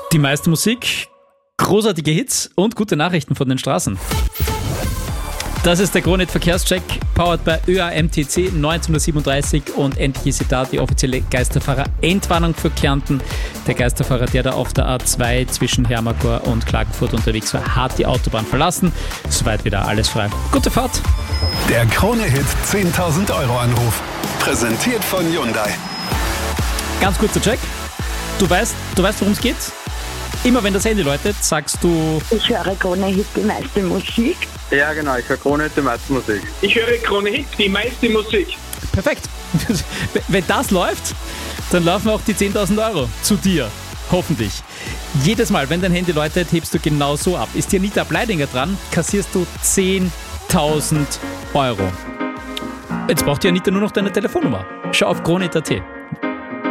Die meiste Musik, großartige Hits und gute Nachrichten von den Straßen. Das ist der Kronehit Verkehrscheck, powered by ÖAMTC 1937 und endlich ist sie da, die offizielle Geisterfahrer-Entwarnung für Kärnten. Der Geisterfahrer, der da auf der A2 zwischen Hermagor und Klagenfurt unterwegs war, hat die Autobahn verlassen. Soweit wieder alles frei. Gute Fahrt! Der Kronehit 10.000 Euro Anruf. Präsentiert von Hyundai. Ganz kurzer Check. Du weißt, worum es geht? Immer wenn das Handy läutet, sagst du... Ich höre Kronehit, die meiste Musik. Ja, genau, ich höre Kronehit, die meiste Musik. Ich höre Kronehit, die meiste Musik. Perfekt. Wenn das läuft, dann laufen auch die 10.000 Euro zu dir. Hoffentlich. Jedes Mal, wenn dein Handy läutet, hebst du genau so ab. Ist die Anita Bleidinger dran, kassierst du 10.000 Euro. Jetzt braucht die Anita nur noch deine Telefonnummer. Schau auf Kronehit.at.